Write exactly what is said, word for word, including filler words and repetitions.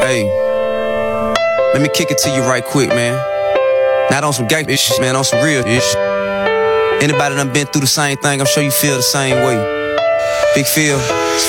Hey, let me kick it to you right quick, man. Not on some gang ish, man, on some real ish. Anybody done been through the same thing, I'm sure you feel the same way. Big Phil.